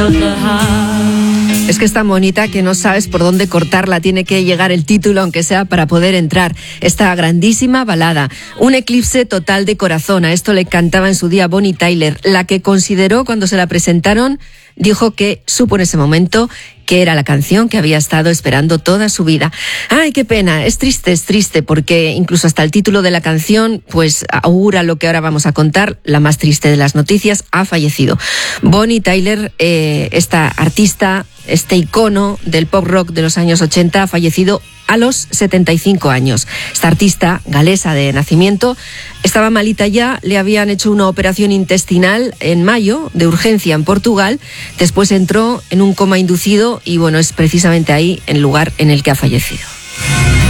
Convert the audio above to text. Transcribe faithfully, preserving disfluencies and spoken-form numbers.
Es que es tan bonita que no sabes por dónde cortarla. Tiene que llegar el título, aunque sea para poder entrar. Esta grandísima balada. Un eclipse total de corazón. A esto le cantaba en su día Bonnie Tyler. La que consideró cuando se la presentaron, dijo que supo en ese momento que era la canción que había estado esperando toda su vida. Ay, qué pena, es triste, es triste, porque incluso hasta el título de la canción pues augura lo que ahora vamos a contar. La más triste de las noticias: ha fallecido. Bonnie Tyler, eh, esta artista, este icono del pop rock de los años ochenta, ha fallecido a los setenta y cinco años. Esta artista, galesa de nacimiento, estaba malita ya, le habían hecho una operación intestinal en mayo, de urgencia en Portugal, después entró en un coma inducido y bueno, es precisamente ahí el lugar en el que ha fallecido.